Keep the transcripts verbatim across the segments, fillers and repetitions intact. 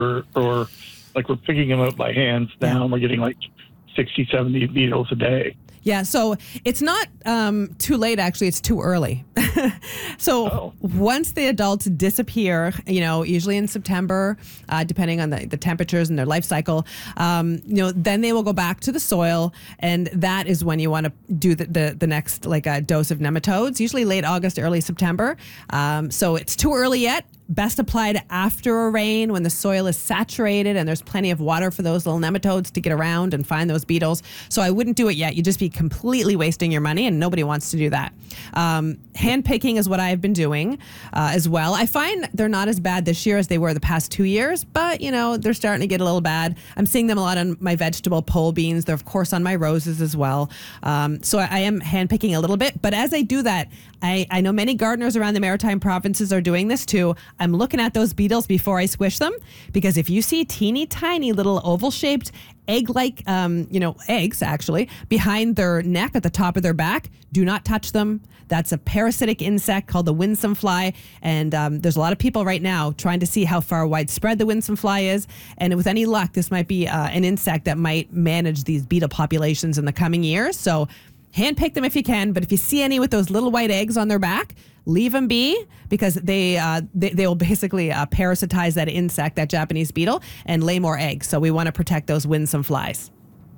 or, or like we're picking them up by hands now. Yeah. We're getting like sixty, seventy beetles a day. Yeah, so it's not um, too late, actually. It's too early. so oh. once the adults disappear, you know, usually in September, uh, depending on the, the temperatures and their life cycle, um, you know, then they will go back to the soil. And that is when you want to do the, the, the next, like, a dose of nematodes, usually late August, early September. Um, so it's too early yet. Best applied after a rain when the soil is saturated and there's plenty of water for those little nematodes to get around and find those beetles. So I wouldn't do it yet. You'd just be completely wasting your money, and nobody wants to do that. Um, hand picking is what I've been doing uh, as well. I find they're not as bad this year as they were the past two years, but you know, they're starting to get a little bad. I'm seeing them a lot on my vegetable pole beans. They're of course on my roses as well. Um, so I, I am hand picking a little bit, but as I do that, I, I know many gardeners around the Maritime provinces are doing this too. I'm looking at those beetles before I squish them, because if you see teeny tiny little oval-shaped egg-like, um, you know, eggs actually behind their neck at the top of their back, do not touch them. That's a parasitic insect called the winsome fly, and um, there's a lot of people right now trying to see how far widespread the winsome fly is, and with any luck, this might be uh, an insect that might manage these beetle populations in the coming years. So hand pick them if you can, but if you see any with those little white eggs on their back, leave them be, because they uh, they, they will basically uh, parasitize that insect, that Japanese beetle, and lay more eggs. So we want to protect those winsome flies.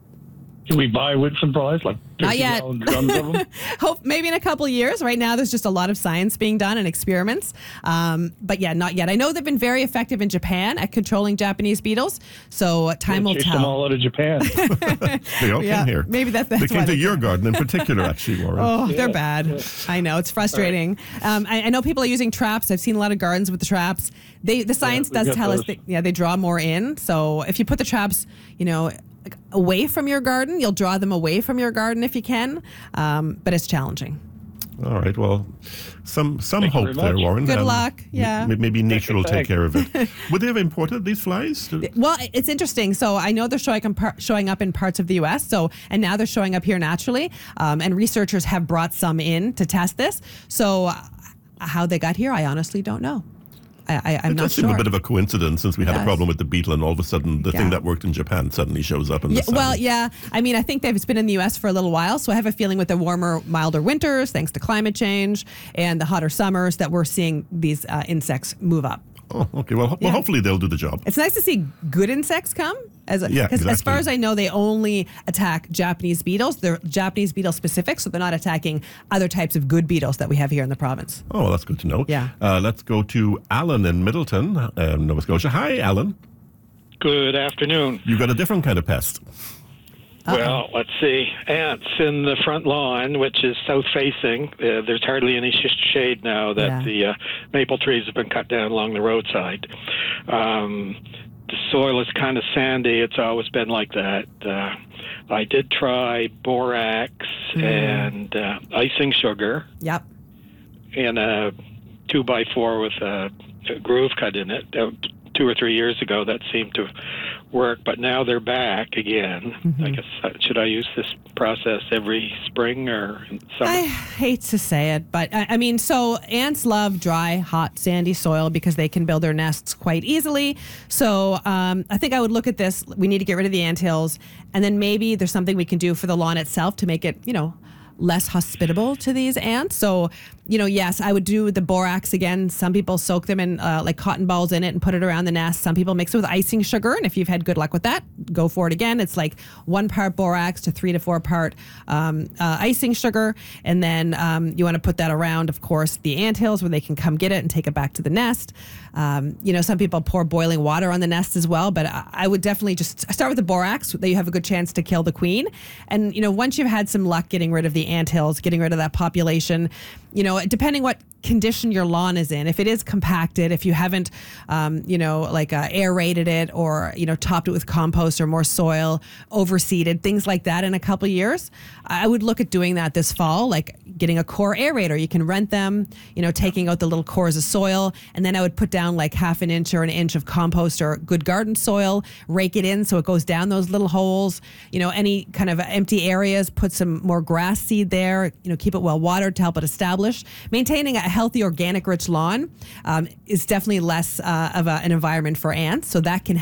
Can we buy winsome flies? Like not yet. Drums of them? Hope maybe in a couple of years. Right now, there's just a lot of science being done and experiments. Um, but yeah, not yet. I know they've been very effective in Japan at controlling Japanese beetles. So time will chase tell. Them all out of Japan. They all yeah, came here. Maybe that's, that's they came to your garden in particular, actually, Warren. Oh, yeah, they're bad. Yeah. I know, it's frustrating. Right. Um, I, I know people are using traps. I've seen a lot of gardens with the traps. They the science yeah, does tell those. us that yeah they draw more in. So if you put the traps, you know, like away from your garden, you'll draw them away from your garden if you can, um, but it's challenging. All right, well, some some Thank hope there, Warren. Good um, luck, yeah. M- maybe nature will take care of it. Would they have imported these flies? Well, it's interesting. So I know they're showing up, par- showing up in parts of the U S, so and now they're showing up here naturally, um, and researchers have brought some in to test this. So uh, how they got here, I honestly don't know. I, I, I'm it not does sure. seem a bit of a coincidence, since we had Yes. a problem with the beetle, and all of a sudden the yeah. thing that worked in Japan suddenly shows up in yeah, the sun. Well, yeah. I mean, I think they've been in the U S for a little while, so I have a feeling with the warmer, milder winters, thanks to climate change, and the hotter summers, that we're seeing these uh, insects move up. Oh, okay. Well, ho- Yeah. well, hopefully they'll do the job. It's nice to see good insects come. As a, Yeah, 'cause exactly. as far as I know, they only attack Japanese beetles. They're Japanese beetle specific, so they're not attacking other types of good beetles that we have here in the province. Oh, well, that's good to know. Yeah. Uh, let's go to Alan in Middleton, uh, Nova Scotia. Hi, Alan. Good afternoon. You've got a different kind of pest. Uh-oh. Well, let's see. Ants in the front lawn, which is south-facing. Uh, there's hardly any sh- shade now that Yeah. the uh, maple trees have been cut down along the roadside. Um, the soil is kind of sandy. It's always been like that. Uh, I did try borax Mm. and uh, icing sugar Yep. in a two by four with a, a groove cut in it. Uh, two or three years ago, that seemed to work, but now they're back again. Mm-hmm. I guess, uh, should I use this process every spring or summer? I hate to say it, but I, I mean, so ants love dry, hot, sandy soil because they can build their nests quite easily. So um, I think I would look at this. We need to get rid of the anthills, and then maybe there's something we can do for the lawn itself to make it, you know, less hospitable to these ants. So, you know, yes, I would do the borax again. Some people soak them in uh, like cotton balls in it and put it around the nest. Some people mix it with icing sugar. And if you've had good luck with that, go for it again. It's like one part borax to three to four part um, uh, icing sugar. And then um, you want to put that around, of course, the anthills where they can come get it and take it back to the nest. Um, you know, some people pour boiling water on the nest as well, but I, I would definitely just start with the borax. That you have a good chance to kill the queen. And, you know, once you've had some luck getting rid of the anthills, getting rid of that population, you know, depending what condition your lawn is in, if it is compacted, if you haven't, um, you know, like uh, aerated it or, you know, topped it with compost or more soil, overseeded, things like that in a couple of years, I would look at doing that this fall, like getting a core aerator. You can rent them, you know, taking out the little cores of soil, and then I would put down like half an inch or an inch of compost or good garden soil, rake it in so it goes down those little holes, you know, any kind of empty areas, put some more grass seed there, you know, keep it well watered to help it establish established. Maintaining a healthy, organic, rich lawn um, is definitely less uh, of a, an environment for ants, so that can